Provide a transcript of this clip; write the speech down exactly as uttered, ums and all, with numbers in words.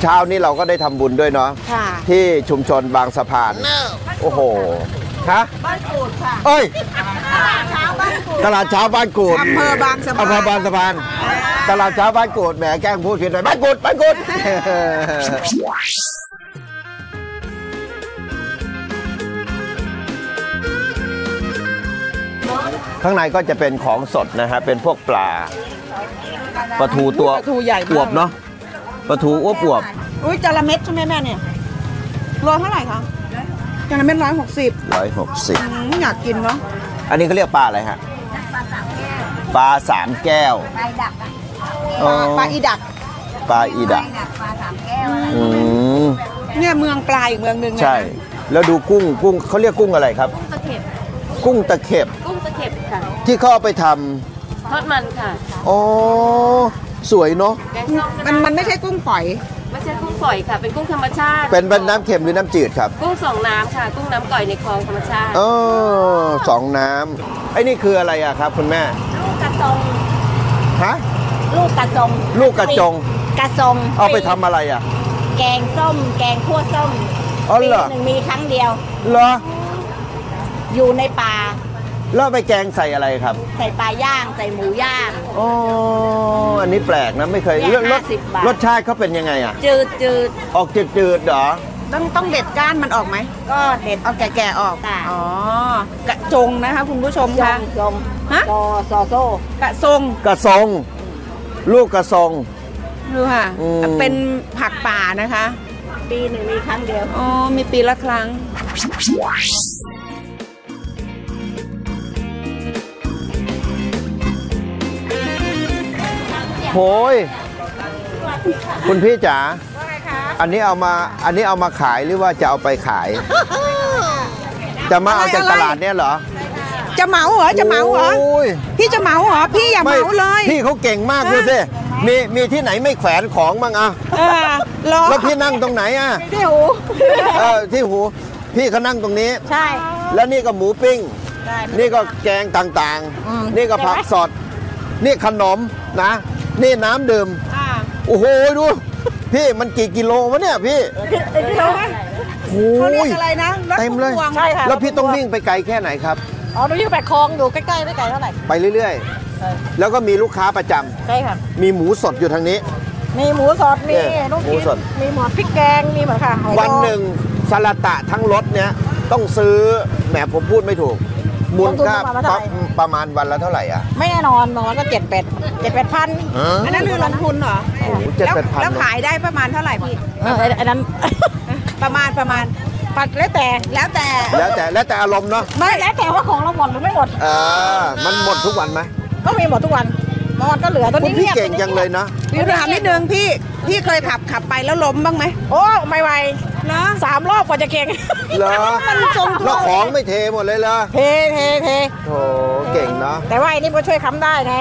เช้านี้เราก็ได้ทำบุญด้วยเนาะที่ชุมชนบางสะพาน โอ้โหฮะบ้านกูดค่ะเอ้ยตลาดเช้าบ้านกูดตลาดเช้าบ้านกูดอำเภอบางสะพานอำเภอบางสะพานตลาดเช้าบ้านกูดแหมแกล้งพูดผิดหน่อยบ้านกูดบ้านกูดข้างในก็จะเป็นของสดนะฮะเป็นพวกปลาปลาทูตัวอวบเนาะปลาทูอ้วบอวบอุ้ยจระเม็ดใช่ไหมแม่เนี่ยโลเท่าไหร่คะจระเม็ดร้อยหกสิบร้อยหกสิบอยากกินเนาะอันนี้เขาเรียกปลาอะไรฮะปลาสามแก้วปลาดักปลาอีดักปลาอีดักปลาสามแก้วเนี่ยเมืองปลาอีกเมืองหนึ่งใช่แล้วดูกุ้งกุ้งเขาเรียกกุ้งอะไรครับกุ้งตะเข็บกุ้งตะเข็บค่ะที่เขาเอาไปทำทอดมันค่ะอ๋อสวยเนาะมันมันไม่ใช่กุ้งฝอยไม่ใช่กุ้งฝอยค่ะเป็นกุ้งธรรมชาติเป็นเป็นน้ำเค็มหรือน้ำจืดครับกุ้งสองน้ำค่ะกุ้งน้ำก่อยในคลองธรรมชาติเออสองน้ำไอ้นี่คืออะไรอะครับคุณแม่ลูกกระจงฮะลูกกระจงลูกกระจงกระจงเอาไปทำอะไรอะแกงส้มแกงคั่วส้มปีหนึ่งมีครั้งเดียวเหรออยู่ในป่าแล้วไปแกงใส่อะไรครับใส่ปลาย่างใส่หมูย่างอ๋ออันนี้แปลกนะไม่เคยรสรสชาติเขาเป็นยังไงอ่ะจืดจืดออกจืดจืดเหรอต้องต้องเด็ดก้านมันออกไหมก็เด็ดเอาแก่ๆออกอ๋อกระจงนะคะคุณผู้ชมค่ะจงฮะซอซอโซ่กระซงกระซงลูกกระซงดูค่ะเป็นผักป่านะคะปีหนึ่งมีครั้งเดียวอ๋อมีปีละครั้งโอ้ยคุณพี่จ๋าอันนี้เอามาอันนี้เอามาขายหรือว่าจะเอาไปขายจะมาเอาจากตลาดเนี่ยเหรอจะเหมาเหรอจะเหมาเหรอพี่จะเหมาเหรอพี่อย่าเหมาเลยพี่เขาเก่งมากดูสิมีมีที่ไหนไม่แขวนของบ้างอ่ะแล้วพี่นั่งตรงไหนอ่ะที่หูเออที่หูพี่เขานั่งตรงนี้ใช่แล้วนี่ก็หมูปิ้งนี่ก็แกงต่างๆนี่ก็ผักสดนี่ขนมนะนี่น้ำดื่มโอ้โหดูพี่มันกี่กิโลวะเนี่ยพี่เขาเรียกอะไรนะเต็มเลยแล้วพี่ต้องวิ่งไปไกลแค่ไหนครับอ๋อหนูอยู่แปดคลองอยู่ใกล้ๆไม่ไกลเท่าไหร่ไปเรื่อยๆแล้วก็มีลูกค้าประจำใช่ค่ะมีหมูสดอยู่ทางนี้มีหมูสดมีลูกชิ้นมีหมูพริกแกงมีเหมือนค่ะวันหนึ่งสลัดตะทั้งรถเนี้ยต้องซื้อแหมผมพูดไม่ถูกมูลค่าประมาณวันละเท่าไหร่อ่ะไม่แน่นอนนอนก็เจ็ดแปดเจ็ดแปดพันอันนั้นคือลงทุนเหรอเจ็ดแปดพันแล้วขายได้ประมาณเท่าไหร่พี่อันนั้นประมาณประมาณปัดแล้วแต่แล้วแต่แล้วแต่แล้วแต่อารมณ์เนาะไม่แล้วแต่ว่าของเราหมดหรือไม่หมดเออมันหมดทุกวันไหมก็มีหมดทุกวันบางวันก็เหลือตอนนี้พี่เก่งจังเลยนะพี่ถามนิดนึงพี่พี่เคยขับขับไปแล้วล้มบ้างไหมโอ้ไม่ไหวเนาะสามรอบกว่าจะเก่งเหรอมันทรงแล้วของไม่เทหมดเลยเหรอเทเทเทโถเก่งเนาะแต่ว่าอันนี้ก็ช่วยค้ำได้ไง